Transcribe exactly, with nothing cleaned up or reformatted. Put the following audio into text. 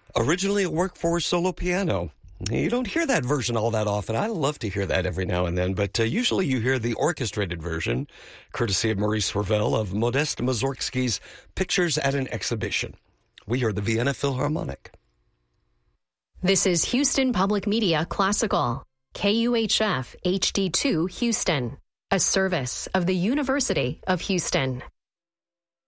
Originally a work for solo piano. You don't hear that version all that often. I love to hear that every now and then, but uh, usually you hear the orchestrated version, courtesy of Maurice Ravel of Modest Mussorgsky's Pictures at an Exhibition. We hear the Vienna Philharmonic. This is Houston Public Media Classical, K U H F H D two Houston, a service of the University of Houston.